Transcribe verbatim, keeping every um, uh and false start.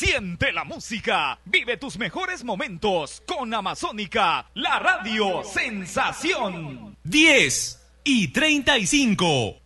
Siente la música. Vive tus mejores momentos con Amazónica, la radio sensación. diez y treinta y cinco.